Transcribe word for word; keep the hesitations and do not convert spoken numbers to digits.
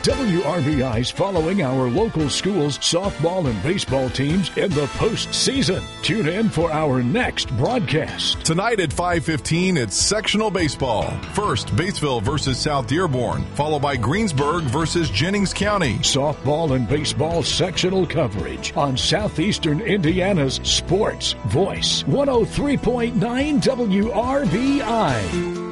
W R B I's following our local schools' softball and baseball teams in the postseason. Tune in for our next broadcast. Tonight at five fifteen, it's sectional baseball. First, Batesville versus South Dearborn, followed by Greensburg versus Jennings County. Softball and baseball sectional coverage on Southeastern Indiana's Sports Voice, one oh three point nine W R B I.